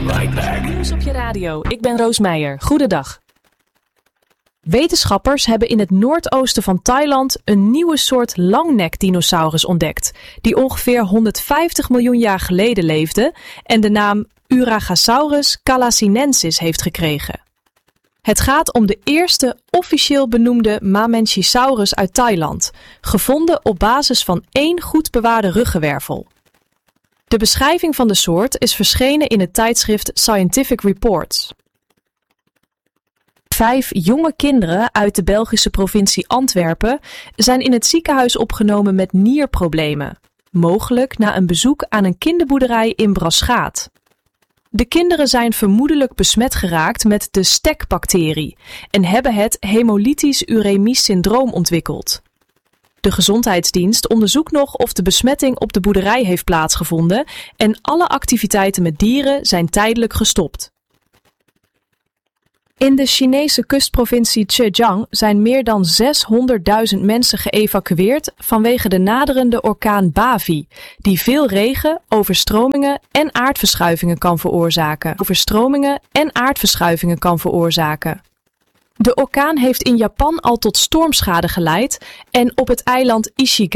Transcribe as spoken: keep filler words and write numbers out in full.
right back. Nieuws op je radio. Ik ben Roos Meijer. Goedendag. Wetenschappers hebben in het noordoosten van Thailand een nieuwe soort langnekdinosaurus ontdekt, die ongeveer honderdvijftig miljoen jaar geleden leefde en de naam Uragasaurus calasinensis heeft gekregen. Het gaat om de eerste officieel benoemde Mamenchisaurus uit Thailand, gevonden op basis van één goed bewaarde ruggenwervel. De beschrijving van de soort is verschenen in het tijdschrift Scientific Reports. Vijf jonge kinderen uit de Belgische provincie Antwerpen zijn in het ziekenhuis opgenomen met nierproblemen, mogelijk na een bezoek aan een kinderboerderij in Braschaat. De kinderen zijn vermoedelijk besmet geraakt met de stekbacterie en hebben het hemolytisch uremisch syndroom ontwikkeld. De gezondheidsdienst onderzoekt nog of de besmetting op de boerderij heeft plaatsgevonden en alle activiteiten met dieren zijn tijdelijk gestopt. In de Chinese kustprovincie Zhejiang zijn meer dan zeshonderdduizend mensen geëvacueerd vanwege de naderende orkaan Bavi, die veel regen, overstromingen en aardverschuivingen kan veroorzaken. Overstromingen en aardverschuivingen kan veroorzaken. De orkaan heeft in Japan al tot stormschade geleid en op het eiland Ishigaki